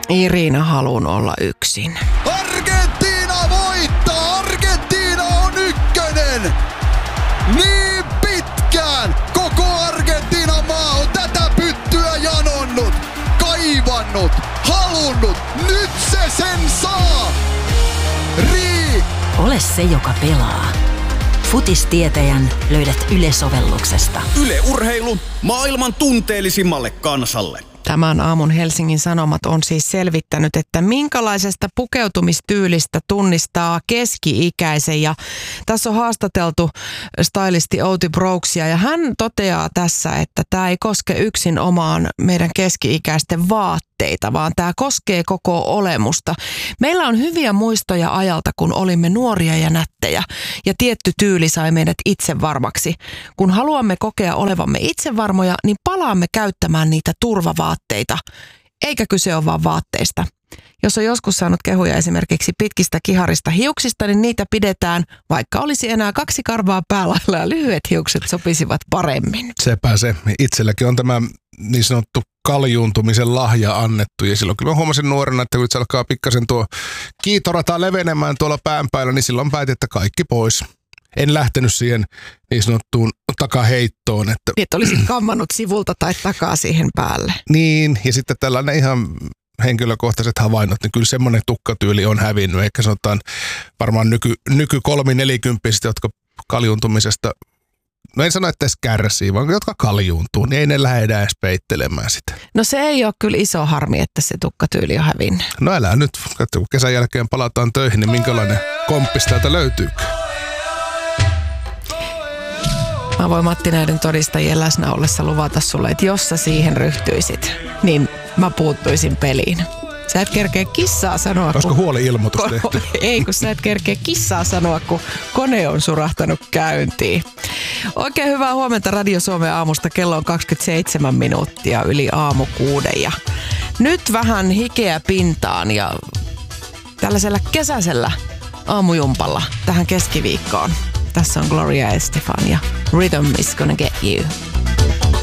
Irina haluun olla yksin. Argentiina voittaa! Argentiina on ykkönen! Niin pitkään koko Argentiinan maa on tätä pyttyä janonnut, kaivannut, halunnut. Nyt se sen saa! Ole se, joka pelaa. Futistietäjän löydät Yle-sovelluksesta. Yle Urheilu maailman tunteellisimmalle kansalle. Tämän aamun Helsingin Sanomat on siis selvittänyt, että minkälaisesta pukeutumistyylistä tunnistaa keski-ikäisen. Ja tässä on haastateltu stylisti Outi Brooksia ja hän toteaa tässä, että tämä ei koske yksin omaan meidän keski-ikäisten vaatteita, vaan tämä koskee koko olemusta. Meillä on hyviä muistoja ajalta, kun olimme nuoria ja nättejä ja tietty tyyli sai meidät itsevarmaksi. Kun haluamme kokea olevamme itsevarmoja, niin palaamme käyttämään niitä turvavaatteita, eikä kyse ole vaan vaatteista. Jos on joskus saanut kehuja esimerkiksi pitkistä kiharista hiuksista, niin niitä pidetään, vaikka olisi enää 2 karvaa päälailla ja lyhyet hiukset sopisivat paremmin. Sepä se. Itselläkin on tämä niin sanottu kaljuuntumisen lahja annettu. Ja silloin kyllä mä huomasin nuorena, että kun se alkaa pikkasen tuo kiitorata levenemään tuolla pään päällä, niin silloin päätin, että kaikki pois. En lähtenyt siihen niin sanottuun takaheittoon. Että olisit kammannut sivulta tai takaa siihen päälle. Niin, ja sitten tällainen ihan henkilökohtaiset havainnot, niin kyllä semmoinen tukkatyyli on hävinnyt. Eikä sanotaan varmaan nyky 3-40-vuotiaista, jotka kaljuntumisesta, no en sano, että edes kärsii, vaan jotka kaljuuntuu, niin ei ne lähde edes peittelemään sitä. No se ei ole kyllä iso harmi, että se tukkatyyli on hävinnyt. No älä nyt, kun kesän jälkeen palataan töihin, niin minkälainen komppis täältä löytyy? Mä voin Matti näiden todistajien läsnä ollessa luvata sulle, että jos sä siihen ryhtyisit, niin mä puuttuisin peliin. Sä et kerkeä kissaa sanoa, olisiko huoli-ilmoitus tehty? Ei, kun sä et kerkeä kissaa sanoa, kun kone on surahtanut käyntiin. Oikein hyvää huomenta Radio Suomen aamusta. Kello on 27 minuuttia yli aamu 6. Ja nyt vähän hikeä pintaan ja tällaisella kesäisellä aamujumpalla tähän keskiviikkoon. Tässä on Gloria Estefan ja Rhythm is gonna get you.